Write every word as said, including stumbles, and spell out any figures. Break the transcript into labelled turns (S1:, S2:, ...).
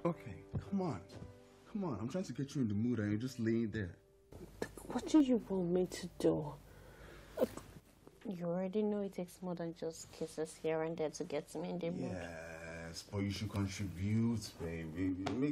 S1: Okay, come on. Come on, I'm trying to get you in the mood and you're just laying there.
S2: What do you want me to do? You already know it takes more than just kisses here and there to get me in the mood.
S1: Yes, but you should contribute, baby. Make